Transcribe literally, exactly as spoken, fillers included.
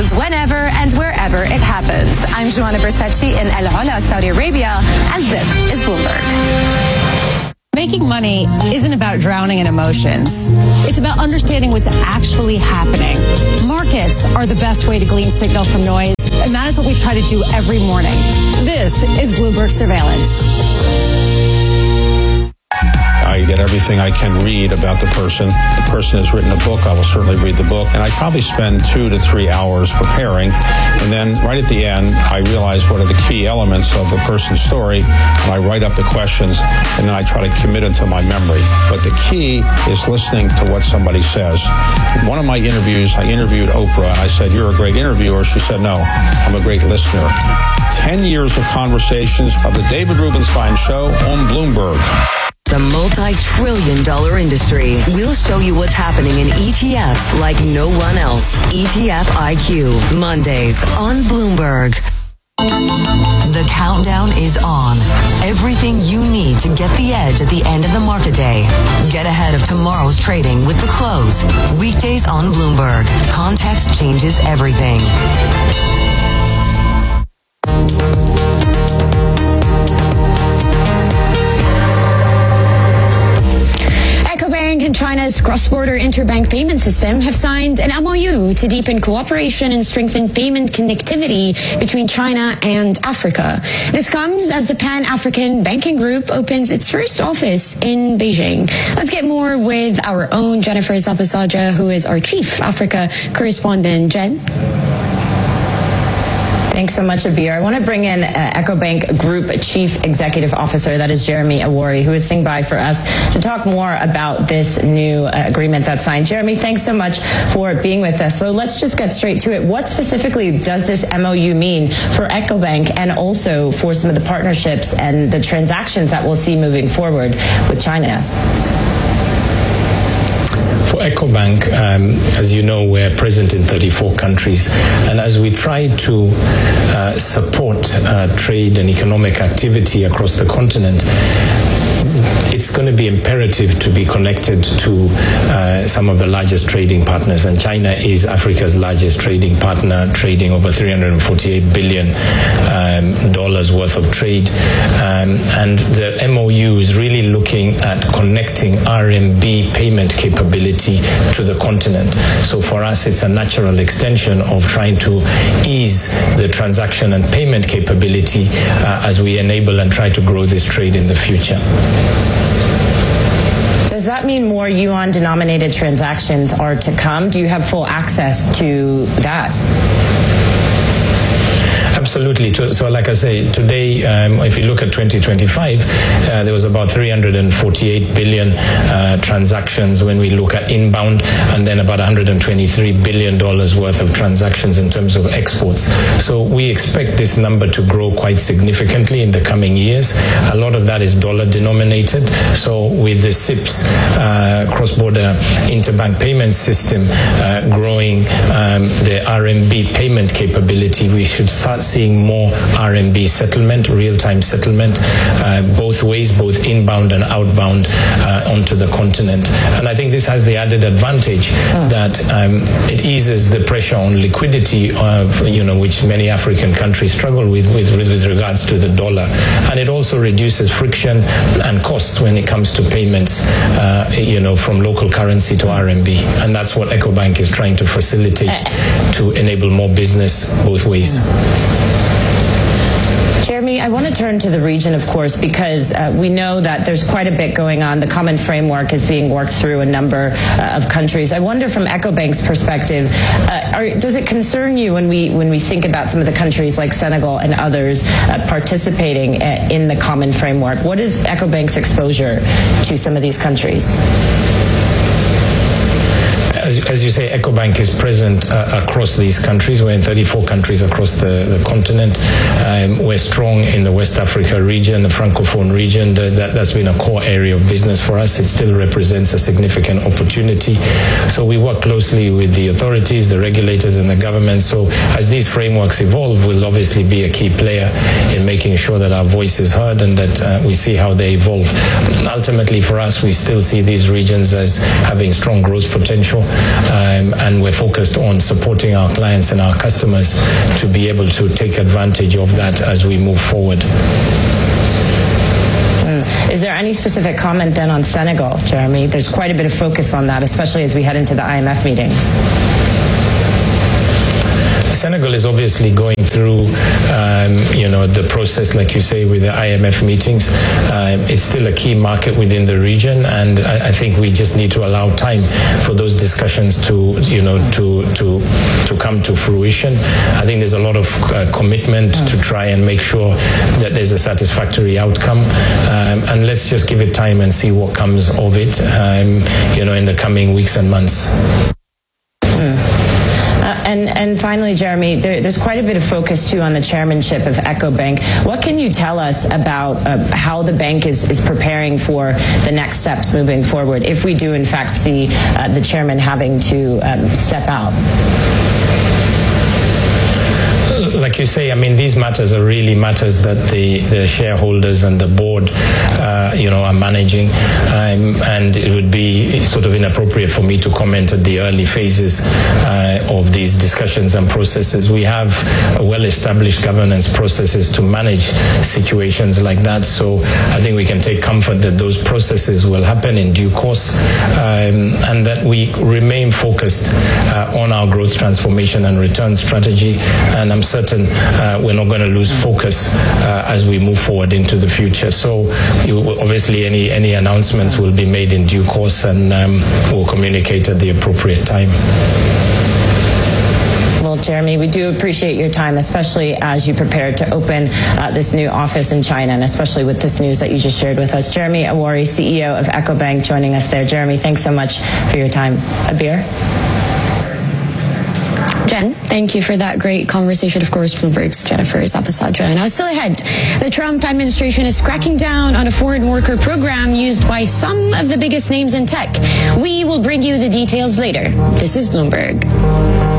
news whenever and wherever it happens. I'm Joanna Bersecci in El Ola, Saudi Arabia, and this is Bloomberg. Making money isn't about drowning in emotions. It's about understanding what's actually happening. Markets are the best way to glean signal from noise, and that is what we try to do every morning. This is Bloomberg Surveillance. I get everything I can read about the person. If the person has written a book, I will certainly read the book. And I probably spend two to three hours preparing. And then right at the end, I realize what are the key elements of the person's story. And I write up the questions, and then I try to commit it to my memory. But the key is listening to what somebody says. In one of my interviews, I interviewed Oprah. I said, "You're a great interviewer." She said, "No, I'm a great listener." Ten years of conversations of the David Rubenstein Show on Bloomberg. The multi-trillion dollar industry. We'll show you what's happening in E T Fs like no one else. E T F I Q, Mondays on Bloomberg. The countdown is on. Everything you need to get the edge at the end of the market day. Get ahead of tomorrow's trading with the close. Weekdays on Bloomberg. Context changes everything. And China's cross-border interbank payment system have signed an M O U to deepen cooperation and strengthen payment connectivity between China and Africa. This comes as the Pan-African Banking Group opens its first office in Beijing. Let's get more with our own Jennifer Zapasaja, who is our Chief Africa Correspondent. Jen? Thanks so much, Abir. I want to bring in uh, EcoBank Group Chief Executive Officer, that is Jeremy Awori, who is staying by for us to talk more about this new uh, agreement that's signed. Jeremy, thanks so much for being with us. So let's just get straight to it. What specifically does this M O U mean for EcoBank and also for some of the partnerships and the transactions that we'll see moving forward with China? For EcoBank, um, as you know, we're present in thirty-four countries, and as we try to uh, support uh, trade and economic activity across the continent, it's going to be imperative to be connected to uh, some of the largest trading partners, and China is Africa's largest trading partner, trading over three hundred forty-eight billion dollars um, worth of trade. Um, and the M O U is really looking at connecting R M B payment capability to the continent. So for us, it's a natural extension of trying to ease the transaction and payment capability uh, as we enable and try to grow this trade in the future. Does that mean more yuan-denominated transactions are to come? Do you have full access to that? Absolutely. So like I say, today, um, if you look at twenty twenty-five, uh, there was about three hundred forty-eight billion uh, transactions when we look at inbound, and then about one hundred twenty-three billion dollars worth of transactions in terms of exports. So we expect this number to grow quite significantly in the coming years. A lot of that is dollar denominated. So with the S I P S uh, cross-border interbank payment system uh, growing um, the R M B payment capability, we should start seeing more R M B settlement, real-time settlement, uh, both ways, both inbound and outbound uh, onto the continent. And I think this has the added advantage oh. that um, it eases the pressure on liquidity of, you know, which many African countries struggle with, with, with regards to the dollar. And it also reduces friction and costs when it comes to payments, uh, you know, from local currency to R M B. And that's what EcoBank is trying to facilitate uh, to enable more business both ways. Jeremy, I want to turn to the region, of course, because uh, we know that there's quite a bit going on. The common framework is being worked through a number uh, of countries. I wonder, from EcoBank's perspective, uh, are, does it concern you when we when we think about some of the countries like Senegal and others uh, participating uh, in the common framework? What is EcoBank's exposure to some of these countries? As, as you say, EcoBank is present uh, across these countries. We're in thirty-four countries across the, the continent. Um, we're strong in the West Africa region, the Francophone region. The, that, that's been a core area of business for us. It still represents a significant opportunity. So we work closely with the authorities, the regulators, and the government. So as these frameworks evolve, we'll obviously be a key player in making sure that our voice is heard and that uh, we see how they evolve. Ultimately, for us, we still see these regions as having strong growth potential. um, and we're focused on supporting our clients and our customers to be able to take advantage of that as we move forward. Is there any specific comment then on Senegal, Jeremy? There's quite a bit of focus on that, especially as we head into the I M F meetings. Senegal is obviously going through, um, you know, the process, like you say, with the I M F meetings. Um, it's still a key market within the region, and I, I think we just need to allow time for those discussions to, you know, to to to come to fruition. I think there's a lot of uh, commitment to try and make sure that there's a satisfactory outcome, um, and let's just give it time and see what comes of it, um, you know, in the coming weeks and months. And, and finally, Jeremy, there, there's quite a bit of focus, too, on the chairmanship of EcoBank. What can you tell us about uh, how the bank is, is preparing for the next steps moving forward, if we do, in fact, see uh, the chairman having to um, step out? Like you say, I mean, these matters are really matters that the, the shareholders and the board, uh, you know, are managing, um, and it would be sort of inappropriate for me to comment at the early phases uh, of these discussions and processes. We have well-established governance processes to manage situations like that, so I think we can take comfort that those processes will happen in due course, um, and that we remain focused uh, on our growth, transformation, and return strategy, and I'm certain uh, we're not going to lose focus uh, as we move forward into the future. So you, obviously any, any announcements will be made in due course, and um, we'll communicate at the appropriate time. Well, Jeremy, we do appreciate your time, especially as you prepare to open uh, this new office in China, and especially with this news that you just shared with us. Jeremy Awori, C E O of EcoBank, joining us there. Jeremy, thanks so much for your time. Abir? Jen, thank you for that great conversation. Of course, Bloomberg's Jennifer Zapasadra. Now, still ahead, the Trump administration is cracking down on a foreign worker program used by some of the biggest names in tech. We will bring you the details later. This is Bloomberg.